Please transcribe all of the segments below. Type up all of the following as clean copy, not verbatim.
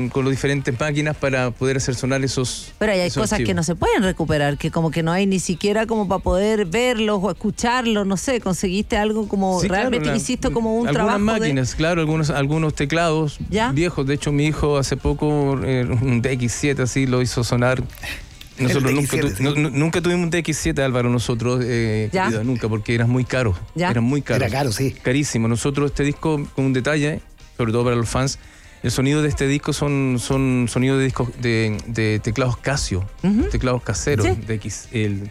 con las diferentes máquinas para poder hacer sonar esos. Pero hay esos cosas archivos que no se pueden recuperar, que como que no hay ni siquiera como para poder verlos o escucharlos, no sé, conseguiste algo como Sí, realmente claro, hiciste como un algunas trabajo máquinas, claro, algunos teclados ¿Ya? viejos. De hecho, mi hijo hace poco un DX7 así lo hizo sonar. Nosotros nunca tuvimos un DX7, Álvaro, nosotros, querido, nunca, porque era muy caro. ¿Ya? Era muy caro. Era caro, sí. Carísimo. Nosotros este disco, con un detalle, sobre todo para los fans, el sonido de este disco son sonidos de discos de teclados Casio, teclados caseros. ¿Sí? El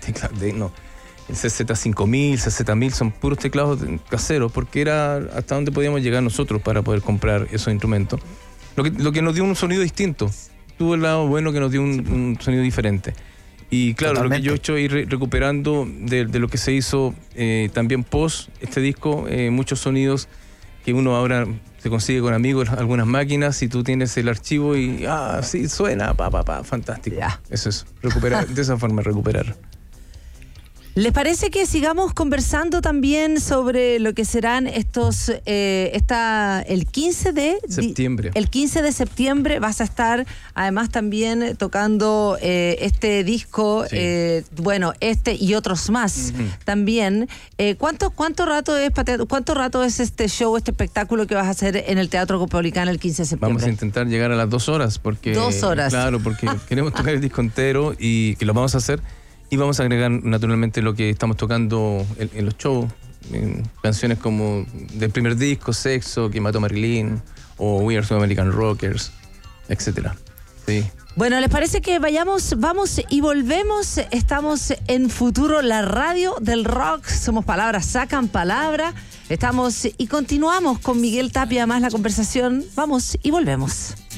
CZ5000, CZ1000 son puros teclados caseros, porque era hasta donde podíamos llegar nosotros para poder comprar esos instrumentos. Lo que nos dio un sonido distinto. Tuvo el lado bueno que nos dio un sonido diferente. Y claro, totalmente. Lo que yo he hecho es ir recuperando de lo que se hizo también post este disco, muchos sonidos que uno ahora se consigue con amigos, algunas máquinas, y tú tienes el archivo y sí, suena, fantástico. Ya. Eso es, recuperar, de esa forma recuperar. ¿Les parece que sigamos conversando también sobre lo que serán estos, el 15 de septiembre? El 15 de septiembre vas a estar además también tocando este disco, sí. Este y otros más también. ¿Cuánto rato es este show, este espectáculo que vas a hacer en el Teatro Caupolicán el 15 de septiembre? Vamos a intentar llegar a las 2 horas, porque 2 horas. Claro, porque queremos tocar el disco entero y que lo vamos a hacer. Y vamos a agregar naturalmente lo que estamos tocando en los shows, canciones como del primer disco, Sexo, Que mató a Marilyn, o We Are Some American Rockers, etcétera. Sí. Bueno, ¿les parece que vamos y volvemos? Estamos en Futuro, la radio del rock. Somos Palabras Sacan Palabra. Estamos y continuamos con Miguel Tapia, más la conversación. Vamos y volvemos.